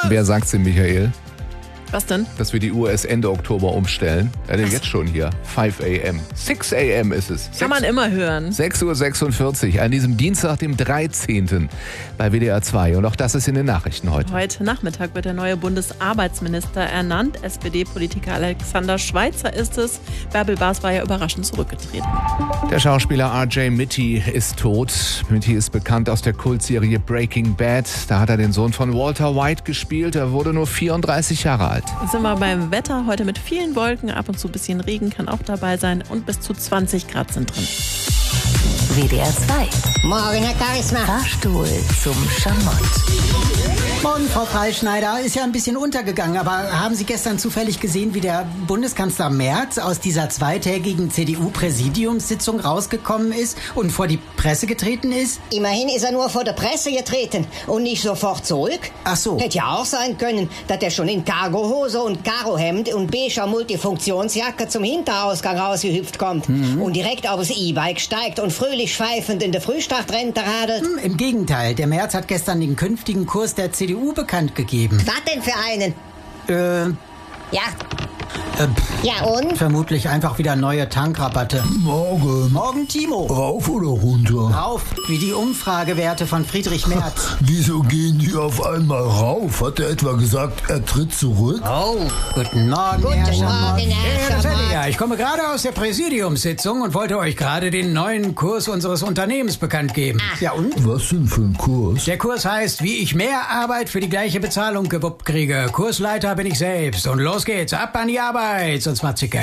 Wer sagt sie, Michael? Was denn? Dass wir die Uhr erst Ende Oktober umstellen. Ja, denn jetzt schon hier. 5 a.m. 6 a.m. ist es. Kann man immer hören. 6:46 Uhr an diesem Dienstag, dem 13. bei WDR 2. Und auch das ist in den Nachrichten heute. Heute Nachmittag wird der neue Bundesarbeitsminister ernannt. SPD-Politiker Alexander Schweitzer ist es. Bärbel Bas war ja überraschend zurückgetreten. Der Schauspieler R.J. Mitty ist tot. Mitty ist bekannt aus der Kultserie Breaking Bad. Da hat er den Sohn von Walter White gespielt. Er wurde nur 34 Jahre alt. Jetzt sind wir beim Wetter. Heute mit vielen Wolken, ab und zu ein bisschen Regen kann auch dabei sein. Und bis zu 20 Grad sind drin. WDR 2. Morgen, Herr Charisma. Fahrstuhl zum Schamott. Morgen, Frau Freischneider. Ist ja ein bisschen untergegangen, aber haben Sie gestern zufällig gesehen, wie der Bundeskanzler Merz aus dieser zweitägigen CDU-Präsidiumssitzung rausgekommen ist und vor die Presse getreten ist? Immerhin ist er nur vor der Presse getreten und nicht sofort zurück. Ach so. Hätte ja auch sein können, dass er schon in Cargohose und Karohemd und beiger Multifunktionsjacke zum Hinterausgang rausgehüpft kommt und direkt aufs E-Bike steigt und fröhlich pfeifend in der Frühstartrente radelt. Im Gegenteil, der Merz hat gestern den künftigen Kurs der CDU bekannt gegeben. Was denn für einen? Ja. Ja und? Vermutlich einfach wieder neue Tankrabatte. Morgen. Morgen, Timo. Rauf oder runter? Rauf, wie die Umfragewerte von Friedrich Merz. Wieso gehen die auf einmal rauf? Hat er etwa gesagt, er tritt zurück? Oh, guten Morgen, Guten Herr Morgen, Schamott. Herr Das hätte Schamott. ja. Ich komme gerade aus der Präsidiumssitzung und wollte euch gerade den neuen Kurs unseres Unternehmens bekannt geben. Ja und? Was denn für ein Kurs? Der Kurs heißt, wie ich mehr Arbeit für die gleiche Bezahlung gewuppt kriege. Kursleiter bin ich selbst. Und los geht's, ab an die Arbeit, sonst macht's CKI.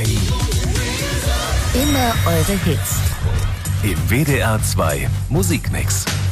Immer eure Hits. Im WDR 2 Musikmix.